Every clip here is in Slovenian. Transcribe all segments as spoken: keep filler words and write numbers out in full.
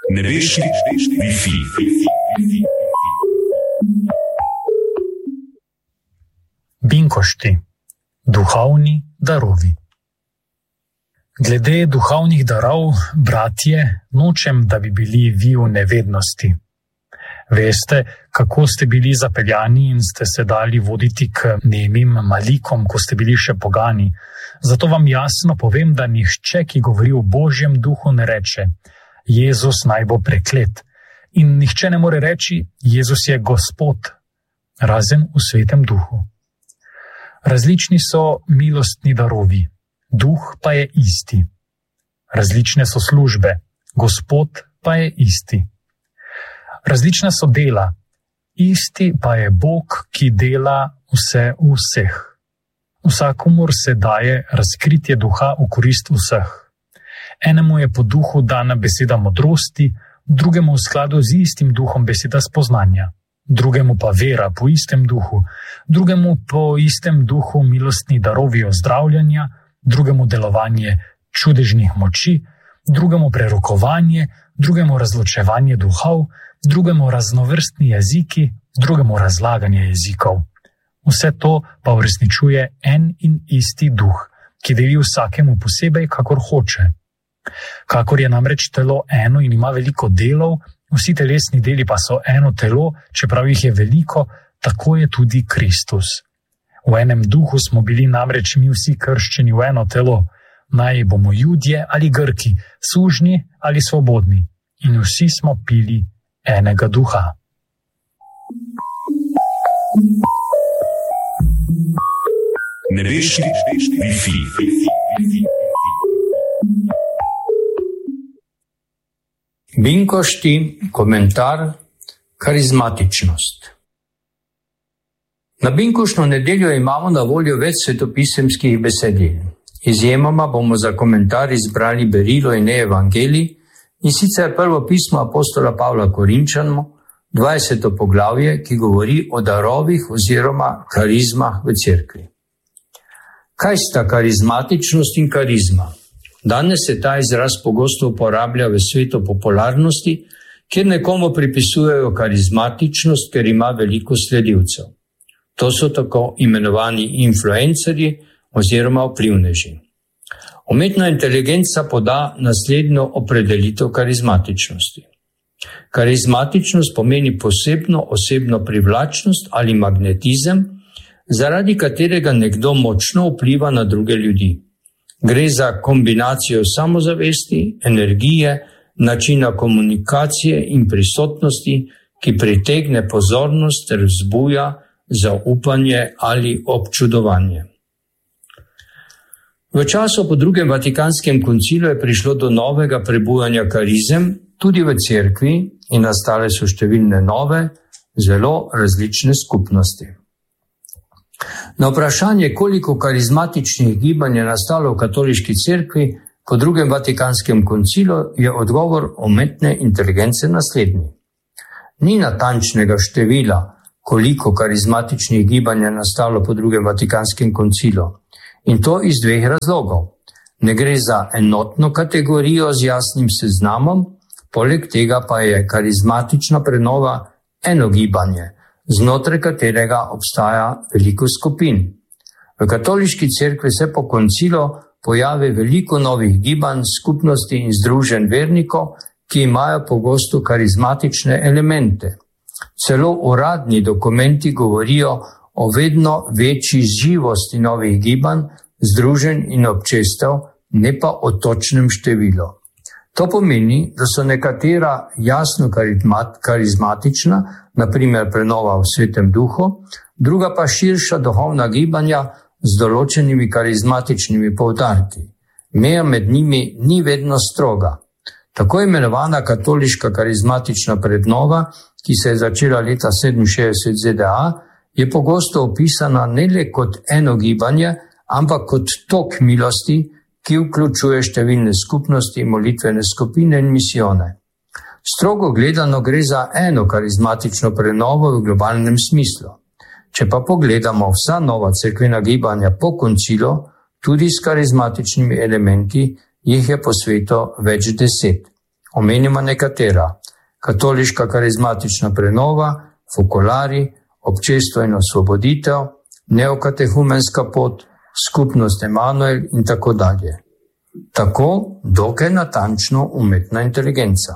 Nebeški Wi-Fi. Binkošti, duhovni darovi. Glede duhovnih darov, bratje, nočem, da bi bili vi v nevednosti. Veste, kako ste bili zapeljani in ste se dali voditi k nemim malikom, ko ste bili še pogani. Zato vam jasno povem, da nihče, ki govori v Božjem duhu, ne reče: Jezus naj bo preklet. In nihče ne more reči: Jezus je Gospod, razen v Svetem duhu. Različni so milostni darovi, duh pa je isti. Različne so službe, Gospod pa je isti. Različna so dela, isti pa je Bog, ki dela vse v vseh. Vsakomur se daje razkritje duha v korist vseh. Enemu je po duhu dana beseda modrosti, drugemu v skladu z istim duhom beseda spoznanja, drugemu pa vera po istem duhu, drugemu po istem duhu milostni darovi ozdravljanja, drugemu delovanje čudežnih moči, drugemu prerokovanje, drugemu razločevanje duhov, drugemu raznovrstni jeziki, drugemu razlaganje jezikov. Vse to pa uresničuje en in isti duh, ki deli vsakemu posebej, kakor hoče. Kakor je namreč telo eno in ima veliko delov, vsi telesni deli pa so eno telo, čeprav jih je veliko, tako je tudi Kristus. V enem duhu smo bili namreč mi vsi krščeni v eno telo, naj bomo Judje ali Grki, sužnji ali svobodni, in vsi smo pili enega duha. Nebeški Wi-Fi. Binkošti, komentar, karizmatičnost. Na binkoštno nedeljo imamo na voljo več svetopisemskih besedil. Izjemoma bomo za komentar izbrali berilo in evangelij, in sicer prvo pismo apostola Pavla Korinčanom, dvajseto poglavje, ki govori o darovih oziroma karizmah v cerkvi. Kaj sta karizmatičnost in karizma? Danes se ta izraz pogosto uporablja v svetu popularnosti, kjer nekomu pripisujejo karizmatičnost, ker ima veliko sledilcev. To so tako imenovani influencerji oziroma vplivneži. Umetna inteligenca poda naslednjo opredelitev karizmatičnosti. Karizmatičnost pomeni posebno osebno privlačnost ali magnetizem, zaradi katerega nekdo močno vpliva na druge ljudi. Gre za kombinacijo samozavesti, energije, načina komunikacije in prisotnosti, ki pritegne pozornost ter vzbuja zaupanje ali občudovanje. V času po drugem Vatikanskem koncilu je prišlo do novega prebujanja karizem, tudi v cerkvi, in nastale so številne nove, zelo različne skupnosti. Na vprašanje, koliko karizmatičnih gibanj je nastalo v katoliški cerkvi po drugem Vatikanskem koncilu, je odgovor umetne inteligence naslednji. Ni natančnega števila, koliko karizmatičnih gibanj je nastalo po drugem Vatikanskem koncilu. In to iz dveh razlogov. Ne gre za enotno kategorijo z jasnim seznamom, poleg tega pa je karizmatična prenova eno gibanje, znotraj katerega obstaja veliko skupin. V katoliški cerkvi se po koncilu pojavi veliko novih gibanj, skupnosti in združenj vernikov, ki imajo pogosto karizmatične elemente. Celo uradni dokumenti govorijo o vedno večji živosti novih gibanj, združenj in občestev, ne pa o točnem številu. To pomeni, da so nekatera jasno karizmatična, na primer prenova v Svetem duhu, druga pa širša duhovna gibanja z določenimi karizmatičnimi poudarki. Meja med njimi ni vedno stroga. Tako imenovana katoliška karizmatična prenova, ki se je začela leta sedeminšestdeset v Z D A, je pogosto opisana ne le kot eno gibanje, ampak kot tok milosti, ki vključuje številne skupnosti, molitvene skupine in misijone. Strogo gledano gre za eno karizmatično prenovo v globalnem smislu. Če pa pogledamo vsa nova cerkvena gibanja po koncilu, tudi s karizmatičnimi elementi, jih je po svetu več deset. Omenimo nekatera: katoliška karizmatična prenova, fokolari, občestvo in osvoboditev, neokatehumenska pot, skupnost Emanuel in tako dalje. Tako dokaj natančno umetna inteligenca.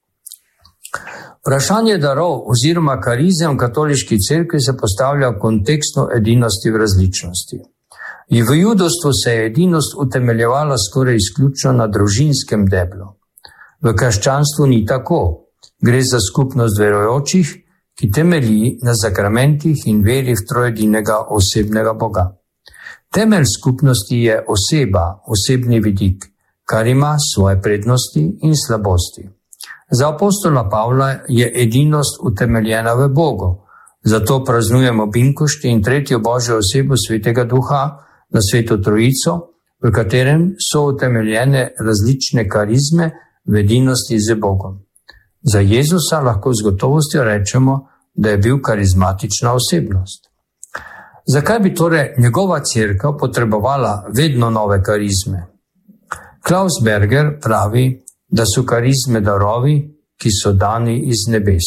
Vprašanje darov oziroma karizem v katoliški cerkvi se postavlja v kontekstu edinosti v različnosti. In v judovstvu se je edinost utemeljevala skoraj izključno na družinskem deblu. V krščanstvu ni tako. Gre za skupnost verujočih, ki temelji na zakramentih in veri v trojedinega osebnega Boga. Temelj skupnosti je oseba, osebni vidik, kar ima svoje prednosti in slabosti. Za apostola Pavla je edinost utemeljena v Bogu, zato praznujemo binkošti in tretjo Božjo osebo Svetega Duha na Sveto Trojico, v katerem so utemeljene različne karizme v edinosti z Bogom. Za Jezusa lahko z gotovostjo rečemo, da je bil karizmatična osebnost. Zakaj bi torej njegova cerkev potrebovala vedno nove karizme? Klaus Berger pravi, da so karizme darovi, ki so dani iz nebes.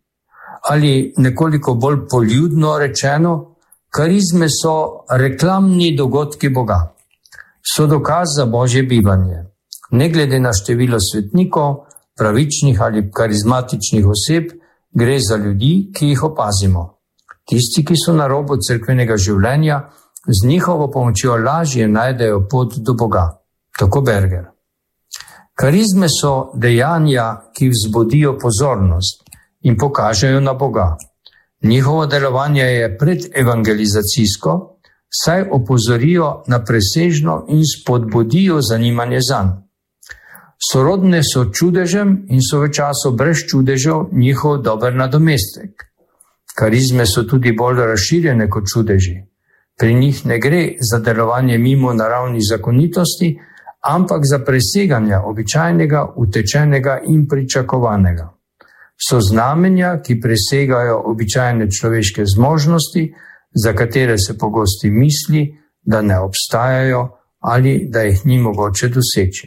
Ali nekoliko bolj poljudno rečeno, karizme so reklamni dogodki Boga. So dokaz za Božje bivanje. Ne glede na število svetnikov, pravičnih ali karizmatičnih oseb, gre za ljudi, ki jih opazimo. Tisti, ki so na robu cerkvenega življenja, z njihovo pomočjo lažje najdejo pot do Boga. Tako Berger. Karizme so dejanja, ki vzbudijo pozornost in pokažejo na Boga. Njihovo delovanje je predevangelizacijsko, saj opozorijo na presežno in spodbudijo zanimanje zanj. Sorodne so čudežem in so v času brez čudežev njihov dober nadomestek. Karizme so tudi bolj razširjene kot čudeži. Pri njih ne gre za delovanje mimo naravnih zakonitosti, ampak za preseganje običajnega, utečenega in pričakovanega. So znamenja, ki presegajo običajne človeške zmožnosti, za katere se pogosto misli, da ne obstajajo ali da jih ni mogoče doseči.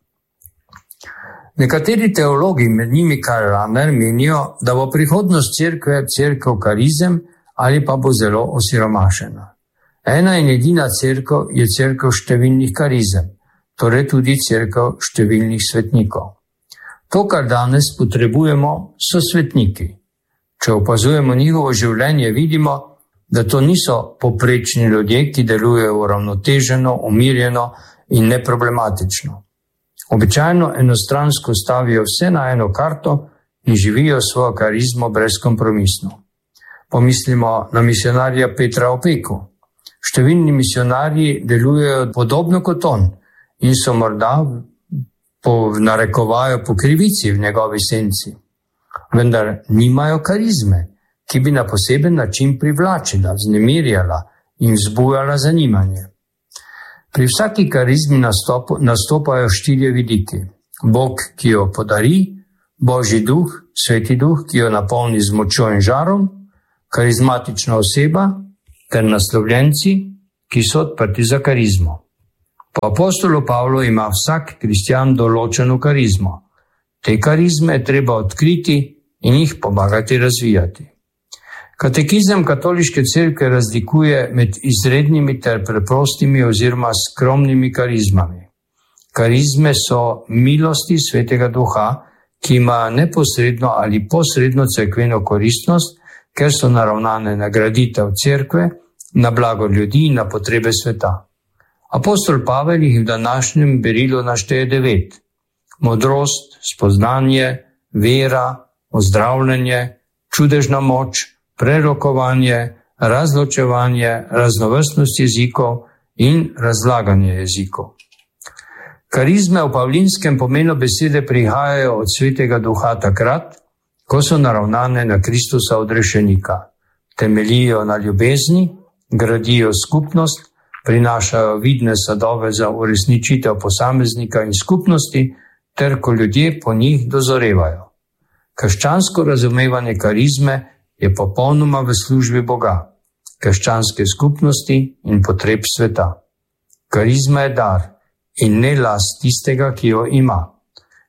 Nekateri teologi, med njimi Karl Rahner, menijo, da bo prihodnost cerkve cerkev karizem ali pa bo zelo osiromašena. Ena in edina cerkev je cerkev številnih karizem, torej tudi cerkev številnih svetnikov. To, kar danes potrebujemo, so svetniki. Če opazujemo njihovo življenje, vidimo, da to niso poprečni ljudje, ki delujejo uravnoteženo, umirjeno in neproblematično. Običajno enostransko stavijo vse na eno karto in živijo svojo karizmo brezkompromisno. Pomislimo na misionarja Petra Opeku. Številni misionarji delujejo podobno kot on in so morda po narekovaju po krivici v njegovi senci. Vendar nimajo karizme, ki bi na poseben način privlačila, vznemirjala in vzbujala zanimanje. Pri vsaki karizmi nastopu, nastopajo štirje vidiki. Bog, ki jo podari, Božji duh, Sveti duh, ki jo napolni z močjo in žarom, karizmatična oseba ter naslovljenci, ki so odprti za karizmo. Po apostolu Pavlu ima vsak kristjan določeno karizmo. Te karizme je treba odkriti in jih pomagati razvijati. Katekizem katoliške cerkve razlikuje med izrednimi ter preprostimi oziroma skromnimi karizmami. Karizme so milosti Svetega Duha, ki ima neposredno ali posredno cerkveno koristnost, ker so naravnane na graditev cerkve, na blago ljudi in na potrebe sveta. Apostol Pavel jih v današnjem berilu našteje devet. Modrost, spoznanje, vera, ozdravljanje, čudežna moč, prerokovanje, razločevanje, raznovrstnost jezikov in razlaganje jezikov. Karizme v pavlinskem pomenu besede prihajajo od Svetega Duha takrat, ko so naravnane na Kristusa odrešenika, temeljijo na ljubezni, gradijo skupnost, prinašajo vidne sadove za uresničitev posameznika in skupnosti, ter ko ljudje po njih dozorevajo. Krščansko razumevanje karizme je popolnoma v službi Boga, krščanske skupnosti in potreb sveta. Karizma je dar in ne last tistega, ki jo ima.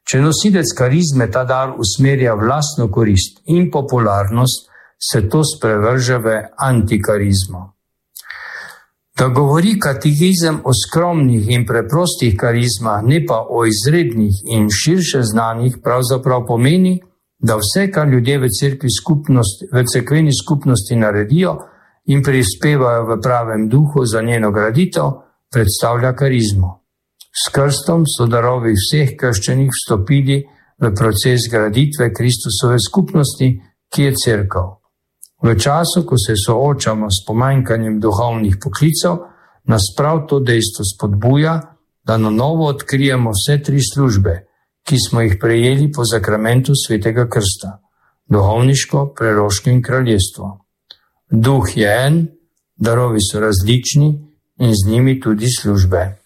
Če nosilec karizme ta dar usmerja v lastno korist in popularnost, se to sprevrže v antikarizmo. Da govori katehizem o skromnih in preprostih karizmah, ne pa o izrednih in širše znanih, pravzaprav pomeni, da vse, kar ljudje v cerkvi skupnosti, v cerkveni skupnosti naredijo in prispevajo v pravem duhu za njeno graditev, predstavlja karizmo. S krstom so darovi vseh krščenih vstopili v proces graditve Kristusove skupnosti, ki je cerkev. V času, ko se soočamo s pomanjkanjem duhovnih poklicev, nas prav to dejstvo spodbuja, da na novo odkrijemo vse tri službe, ki smo jih prejeli po zakramentu svetega krsta: duhovniško, preroško in kraljestvo. Duh je en, darovi so različni in z njimi tudi službe.